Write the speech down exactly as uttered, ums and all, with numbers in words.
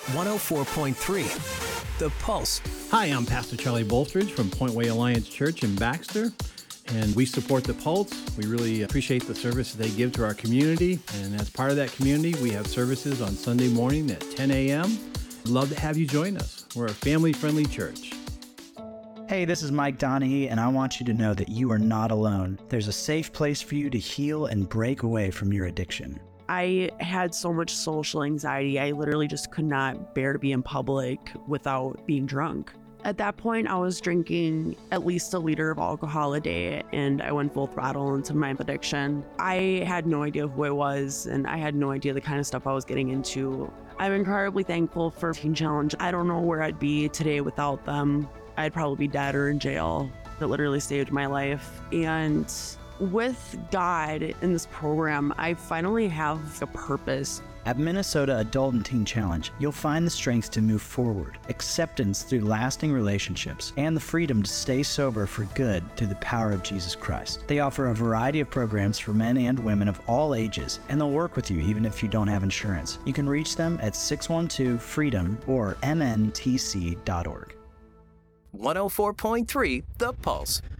one oh four point three, The Pulse. Hi, I'm Pastor Charlie Bolstridge from Point Way Alliance Church in Baxter, and we support The Pulse. We really appreciate the service they give to our community, and as part of that community, we have services on Sunday morning at ten a.m. We'd love to have you join us. We're a family-friendly church. Hey, this is Mike Donahue, and I want you to know that you are not alone. There's a safe place for you to heal and break away from your addiction. I had so much social anxiety. I literally just could not bear to be in public without being drunk. At that point, I was drinking at least a liter of alcohol a day, and I went full throttle into my addiction. I had no idea who I was, and I had no idea the kind of stuff I was getting into. I'm incredibly thankful for Teen Challenge. I don't know where I'd be today without them. I'd probably be dead or in jail. That literally saved my life. And with God in this program, I finally have a purpose. At Minnesota Adult and Teen Challenge, you'll find the strength to move forward, acceptance through lasting relationships, and the freedom to stay sober for good through the power of Jesus Christ. They offer a variety of programs for men and women of all ages, and they'll work with you even if you don't have insurance. You can reach them at six one two freedom or m n t c dot org. one oh four point three, The Pulse.